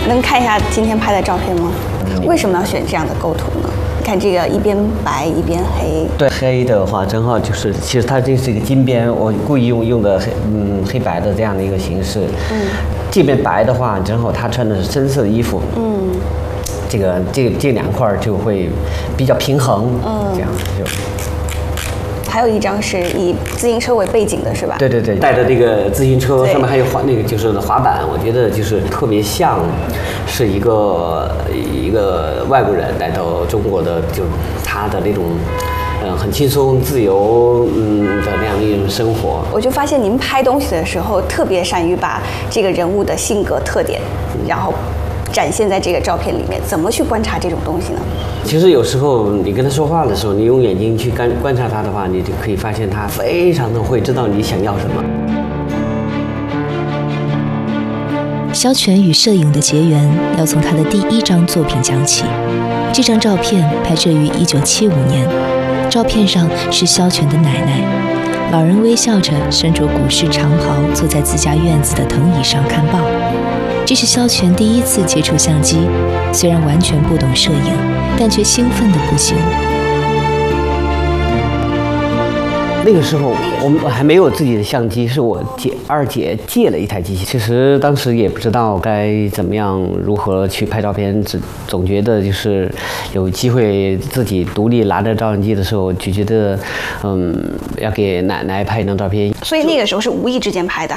能看一下今天拍的照片吗？为什么要选这样的构图呢？看这个一边白一边黑。 对，黑的话正好就是，其实它这是一个金边，我故意用的黑白的这样的一个形式。这边白的话，正好他穿的是深色的衣服。这两块就会比较平衡。这样就。 还有一张是以自行车为背景的，是吧？ 对，带着这个自行车，上面还有就是滑板，我觉得就是特别像是一个外国人来到中国的，就他的那种很轻松自由的那样的一种生活。 我就发现您拍东西的时候特别善于把这个人物的性格特点，然后展现在这个照片里面。怎么去观察这种东西呢？ 其实有时候你跟他说话的时候，你用眼睛去观察他的话，你就可以发现他非常的会知道你想要什么。 萧全与摄影的结缘要从他的第一张作品讲起。这张照片拍摄于1975年，照片上是萧全的奶奶，老人微笑着身着古式长袍，坐在自家院子的藤椅上看报。这是萧全第一次接触相机，虽然完全不懂摄影，但却兴奋得不行。 那个时候我还没有自己的相机，是我二姐借了一台机器。其实当时也不知道该怎么样如何去拍照片，总觉得就是有机会自己独立拿着照相机的时候，就觉得要给奶奶拍一张照片。 所以那个时候是无意之间拍的。